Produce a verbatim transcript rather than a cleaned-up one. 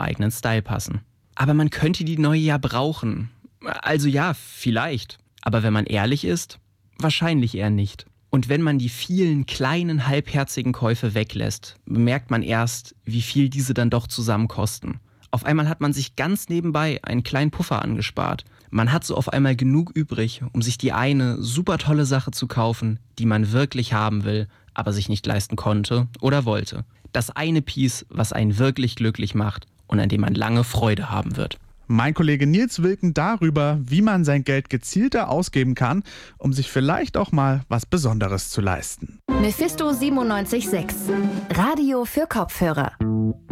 eigenen Style passen. Aber man könnte die neue ja brauchen. Also ja, vielleicht. Aber wenn man ehrlich ist, wahrscheinlich eher nicht. Und wenn man die vielen kleinen, halbherzigen Käufe weglässt, bemerkt man erst, wie viel diese dann doch zusammen kosten. Auf einmal hat man sich ganz nebenbei einen kleinen Puffer angespart. Man hat so auf einmal genug übrig, um sich die eine super tolle Sache zu kaufen, die man wirklich haben will, aber sich nicht leisten konnte oder wollte. Das eine Piece, was einen wirklich glücklich macht und an dem man lange Freude haben wird. Mein Kollege Nils Wilken darüber, wie man sein Geld gezielter ausgeben kann, um sich vielleicht auch mal was Besonderes zu leisten. Mephisto siebenundneunzig Komma sechs. Radio für Kopfhörer.